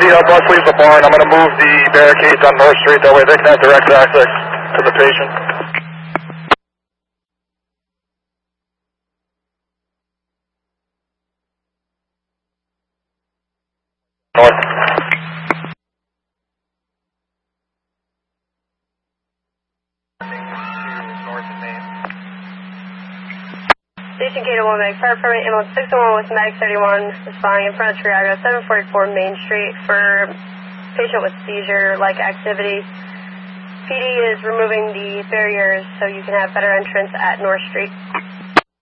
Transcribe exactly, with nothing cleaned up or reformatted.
uh, bus leaves the barn, I'm going to move the barricades on North Street. That way they can have direct access to the patient. North. Station K one, Mag Fire Department, ambulance six oh one with Mag thirty-one, responding in front of Triago, seven forty-four Main Street for patient with seizure-like activity. P D is removing the barriers so you can have better entrance at North Street.